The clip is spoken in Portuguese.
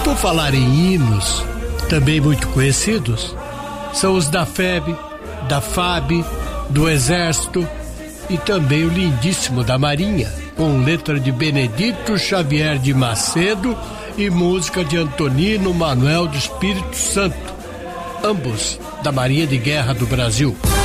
por falar em hinos, também muito conhecidos, são os da FEB, da FAB, do Exército e também o lindíssimo da Marinha, com letra de Benedito Xavier de Macedo e música de Antonino Manuel do Espírito Santo, ambos da Marinha de Guerra do Brasil.